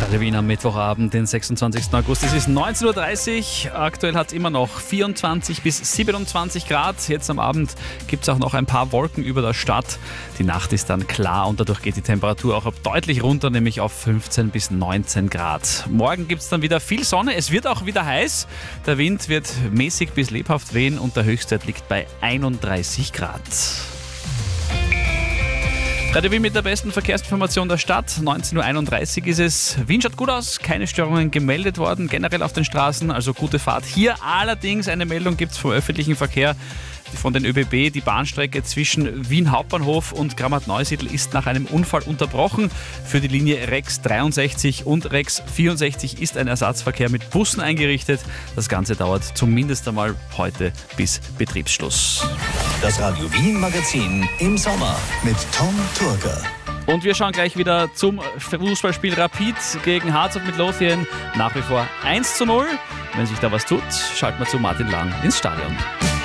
Radio Wien am Mittwochabend, den 26. August. Es ist 19.30 Uhr. Aktuell hat es immer noch 24 bis 27 Grad. Jetzt am Abend gibt es auch noch ein paar Wolken über der Stadt. Die Nacht ist dann klar und dadurch geht die Temperatur auch deutlich runter, nämlich auf 15 bis 19 Grad. Morgen gibt es dann wieder viel Sonne. Es wird auch wieder heiß. Der Wind wird mäßig bis lebhaft wehen und der Höchstwert liegt bei 31 Grad. Radio Wien mit der besten Verkehrsinformation der Stadt. 19.31 Uhr ist es. Wien schaut gut aus, keine Störungen gemeldet worden, generell auf den Straßen, also gute Fahrt. Hier allerdings eine Meldung gibt es vom öffentlichen Verkehr, von den ÖBB. Die Bahnstrecke zwischen Wien Hauptbahnhof und Grammat-Neusiedl ist nach einem Unfall unterbrochen. Für die Linie Rex 63 und Rex 64 ist ein Ersatzverkehr mit Bussen eingerichtet. Das Ganze dauert zumindest einmal heute bis Betriebsschluss. Das Radio Wien Magazin im Sommer mit Tom Turger. Und wir schauen gleich wieder zum Fußballspiel Rapid gegen Hearts of Midlothian. Nach wie vor 1:0. Wenn sich da was tut, schalten wir zu Martin Lang ins Stadion.